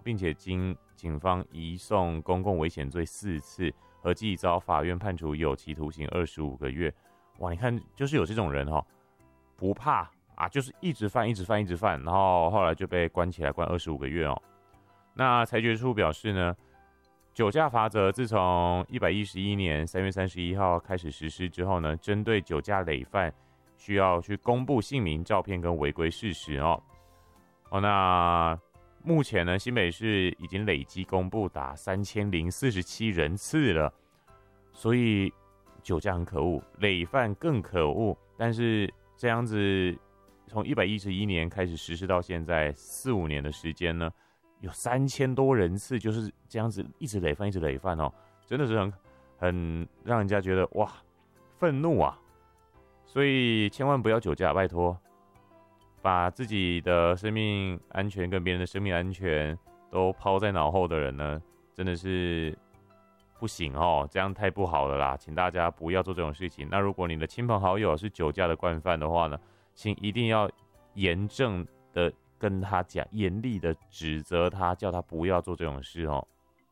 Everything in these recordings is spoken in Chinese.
并且经警方移送公共危险罪4次，合计遭法院判处有期徒刑25个月。哇，你看，就是有这种人不怕啊，就是一直犯，然后后来就被关起来，关25个月哦。那裁决书表示呢，酒驾罚则自从111年3月31号开始实施之后呢，针对酒驾累犯需要去公布姓名、照片跟违规事实哦。那目前呢，新北市已经累计公布达3047人次了，所以酒驾很可恶，累犯更可恶。但是这样子，从111年开始实施到现在4-5年的时间呢，有3000多人次，就是这样子一直累犯哦，真的是很让人家觉得哇，愤怒啊！所以千万不要酒驾，拜托，把自己的生命安全跟别人的生命安全都抛在脑后的人呢，真的是不行哦，这样太不好了啦，请大家不要做这种事情。那如果你的亲朋好友是酒驾的惯犯的话呢，请一定要严正的跟他讲，严厉的指责他，叫他不要做这种事哦。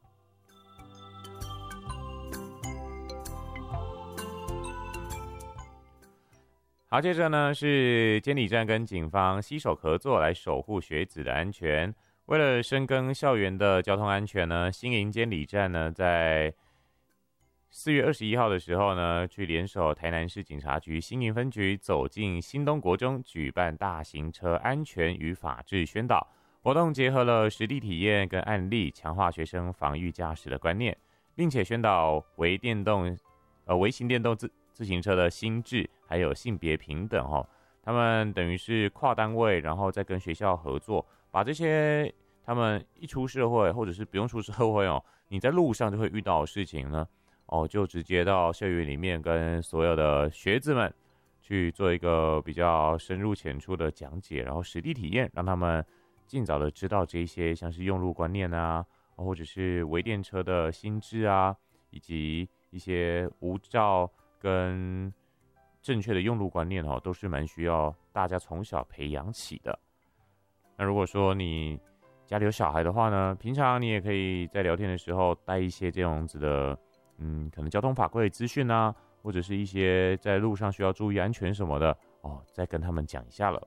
好，接着呢是监理站跟警方携手合作来守护学子的安全。为了深耕校园的交通安全呢，新营监理站呢在4月21号的时候呢，去联手台南市警察局新营分局走进新东国中，举办大型车安全与法治宣导活动，结合了实地体验跟案例，强化学生防御驾驶的观念，并且宣导微型电动自行车的新制，还有性别平等哦。他们等于是跨单位，然后再跟学校合作，把这些他们一出社会，或者是不用出社会哦，你在路上就会遇到的事情呢，就直接到校园里面跟所有的学子们去做一个比较深入浅出的讲解，然后实地体验，让他们尽早的知道这些像是用路观念啊，或者是微电车的新制啊，以及一些无照跟正确的用路观念都是蛮需要大家从小培养起的。那如果说你家里有小孩的话呢，平常你也可以在聊天的时候带一些这样子的可能交通法规的资讯啊，或者是一些在路上需要注意安全什么的再跟他们讲一下了。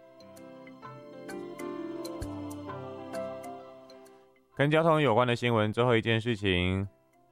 跟交通有关的新闻，最后一件事情，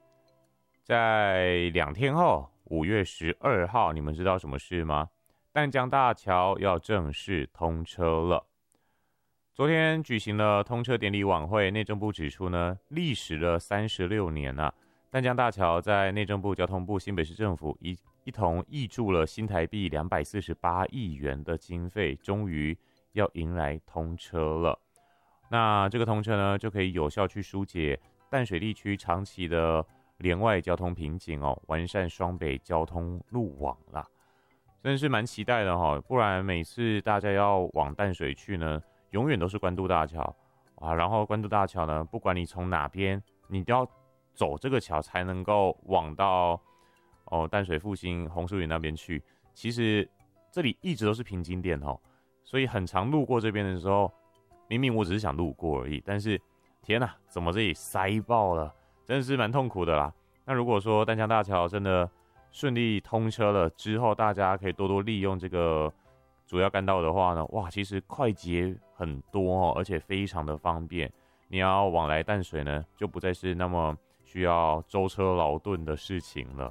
在2天后5月12号，你们知道什么事吗？淡江大桥要正式通车了。昨天举行了通车典礼晚会，内政部指出呢，历时了36年啊，淡江大桥在内政部、交通部、新北市政府一同挹注了新台币248亿元的经费，终于要迎来通车了。那这个通车呢，就可以有效去疏解淡水地区长期的连外交通瓶颈完善双北交通路网啦，真的是蛮期待的不然每次大家要往淡水去呢，永远都是关渡大桥啊，然后关渡大桥呢，不管你从哪边，你都要走这个桥才能够往到淡水复兴红树林那边去。其实这里一直都是瓶颈点所以很常路过这边的时候，明明我只是想路过而已，但是天哪，怎么这里塞爆了，真的是蛮痛苦的啦。那如果说淡江大桥真的顺利通车了之后，大家可以多多利用这个主要干道的话呢，哇，其实快捷很多而且非常的方便。你要往来淡水呢，就不再是那么需要舟车劳顿的事情了。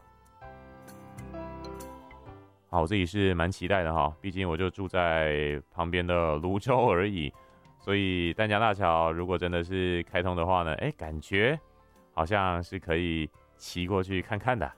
好，我自己是蛮期待的毕竟我就住在旁边的泸州而已，所以淡江大桥如果真的是开通的话呢，感觉好像是可以骑过去看看的。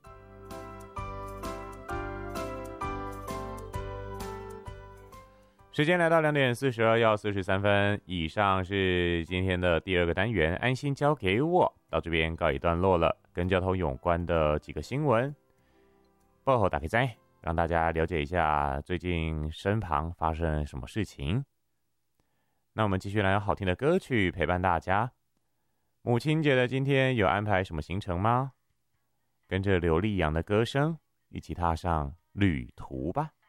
时间来到2点42要43分，以上是今天的第2个单元，安心交给我，到这边告一段落了。跟交通有关的几个新闻，报后打开斋，让大家了解一下最近身旁发生什么事情。那我们继续来用好听的歌曲陪伴大家。母亲节的今天有安排什么行程吗？跟着刘力扬的歌声一起踏上旅途吧。